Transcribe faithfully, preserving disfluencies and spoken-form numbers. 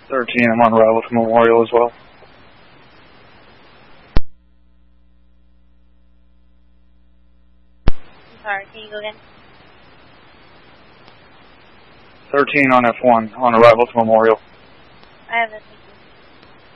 thirteen, I'm on arrival to Memorial as well. I'm sorry, can you go again? thirteen on F one, on arrival to Memorial. I have this